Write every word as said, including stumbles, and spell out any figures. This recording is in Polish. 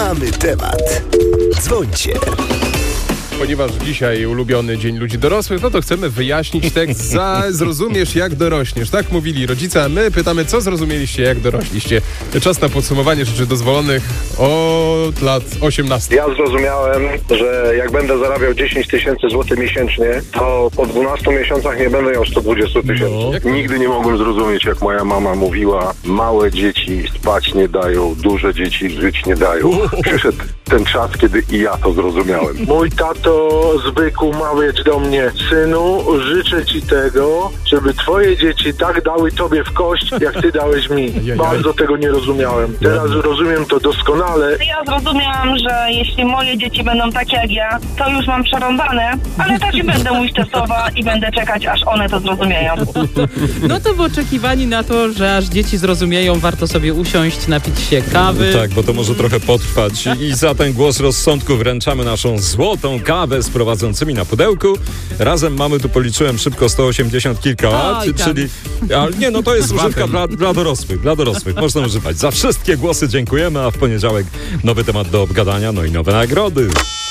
Mamy temat. Dzwońcie. Ponieważ dzisiaj ulubiony Dzień Ludzi Dorosłych, no to chcemy wyjaśnić tekst za zrozumiesz jak dorośniesz. Tak mówili rodzice, a my pytamy, co zrozumieliście jak dorośliście. Czas na podsumowanie rzeczy dozwolonych od lat osiemnastu. Ja zrozumiałem, że jak będę zarabiał dziesięć tysięcy złotych miesięcznie, to po dwunastu miesiącach nie będę miał sto dwadzieścia tysięcy. No. Nigdy nie mogłem zrozumieć, jak moja mama mówiła, małe dzieci spać nie dają, duże dzieci żyć nie dają. Przyszedł ten czas, kiedy i ja to zrozumiałem. Mój tato zwykł mawiać do mnie: synu, życzę ci tego, żeby twoje dzieci tak dały tobie w kość, jak ty dałeś mi. Bardzo tego nie rozumiałem. Teraz rozumiem to doskonale. Ja zrozumiałam, że jeśli moje dzieci będą takie jak ja, to już mam przerąbane, ale tak i będę mówić testowa i będę czekać, aż one to zrozumieją. No to w oczekiwaniu na to, że aż dzieci zrozumieją, warto sobie usiąść, napić się kawy. Tak, bo to może trochę potrwać. I za ten głos rozsądku wręczamy naszą złotą kawę z prowadzącymi na pudełku. Razem mamy, tu policzyłem szybko, sto osiemdziesiąt kilka lat, Oj, tam. czyli... Ale nie, no to jest używka dla, dla dorosłych, dla dorosłych. Można używać. Za wszystkie głosy dziękujemy, a w poniedziałek nowy temat do obgadania, no i nowe nagrody.